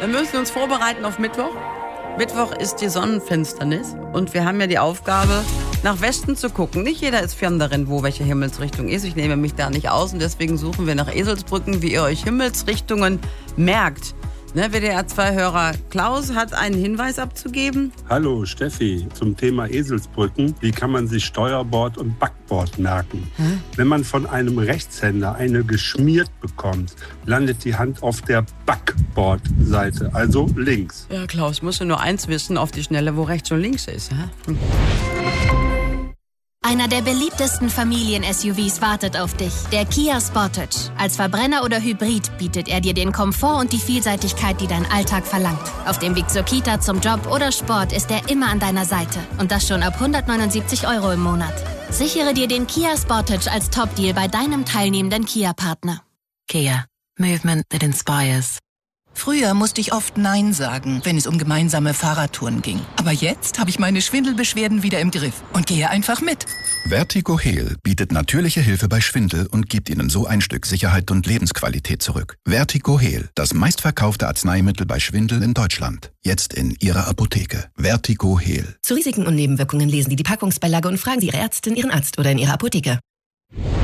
Wir müssen uns vorbereiten auf Mittwoch. Mittwoch ist die Sonnenfinsternis und wir haben ja die Aufgabe, nach Westen zu gucken. Nicht jeder ist firm darin, wo welche Himmelsrichtung ist. Ich nehme mich da nicht aus und deswegen suchen wir nach Eselsbrücken, wie ihr euch Himmelsrichtungen merkt. Ne, WDR-2-Hörer Klaus hat einen Hinweis abzugeben. Hallo Steffi, zum Thema Eselsbrücken. Wie kann man sich Steuerbord und Backbord merken? Wenn man von einem Rechtshänder eine geschmiert bekommt, landet die Hand auf der Backbordseite, also links. Ja, Klaus, musst du nur eins wissen auf die Schnelle, wo rechts und links ist. Einer der beliebtesten Familien-SUVs wartet auf dich, der Kia Sportage. Als Verbrenner oder Hybrid bietet er dir den Komfort und die Vielseitigkeit, die dein Alltag verlangt. Auf dem Weg zur Kita, zum Job oder Sport ist er immer an deiner Seite. Und das schon ab 179 € im Monat. Sichere dir den Kia Sportage als Top-Deal bei deinem teilnehmenden Kia-Partner. Kia. Movement that inspires. Früher musste ich oft Nein sagen, wenn es um gemeinsame Fahrradtouren ging. Aber jetzt habe ich meine Schwindelbeschwerden wieder im Griff und gehe einfach mit. Vertigo Heal bietet natürliche Hilfe bei Schwindel und gibt Ihnen so ein Stück Sicherheit und Lebensqualität zurück. Vertigo Heal, das meistverkaufte Arzneimittel bei Schwindel in Deutschland. Jetzt in Ihrer Apotheke. Vertigo Heal. Zu Risiken und Nebenwirkungen lesen Sie die Packungsbeilage und fragen Sie Ihre Ärztin, Ihren Arzt oder in Ihrer Apotheke.